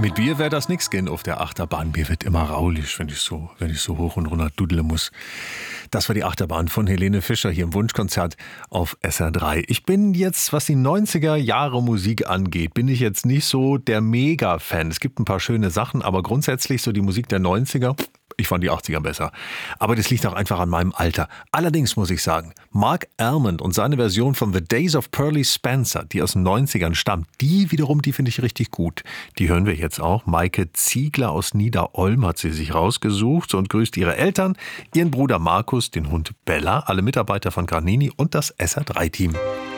Mit Bier wäre das nix gehen auf der Achterbahn. Mir wird immer raulich, wenn ich so hoch und runter dudeln muss. Das war die Achterbahn von Helene Fischer hier im Wunschkonzert auf SR3. Ich bin jetzt, was die 90er Jahre Musik angeht, bin ich jetzt nicht so der Mega-Fan. Es gibt ein paar schöne Sachen, aber grundsätzlich so die Musik der 90er, ich fand die 80er besser. Aber das liegt auch einfach an meinem Alter. Allerdings muss ich sagen, Mark Almond und seine Version von The Days of Pearly Spencer, die aus den 90ern stammt, die finde ich richtig gut. Die hören wir jetzt auch. Maike Ziegler aus Niederolm hat sie sich rausgesucht und grüßt ihre Eltern, ihren Bruder Markus, den Hund Bella, alle Mitarbeiter von Granini und das SR3-Team.